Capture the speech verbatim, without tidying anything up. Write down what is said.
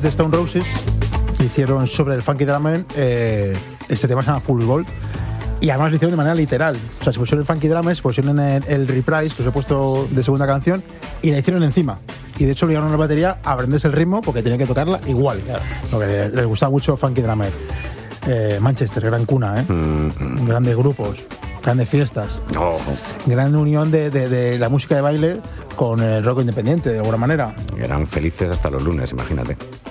de Stone Roses hicieron sobre el Funky Drummer, eh, este tema se llama Full Gold, y además lo hicieron de manera literal. O sea, se pusieron el Funky Drummer, se pusieron el, el reprise que os he puesto de segunda canción y la hicieron encima. Y de hecho obligaron a la batería a aprenderse el ritmo porque tenía que tocarla igual. Claro. Porque les, les gustaba mucho Funky Drummer. Eh, Manchester, gran cuna, ¿eh? Mm-hmm. Grandes grupos, grandes fiestas, oh. Gran unión de, de, de la música de baile con el rock independiente, de alguna manera. Eran felices hasta los lunes, imagínate.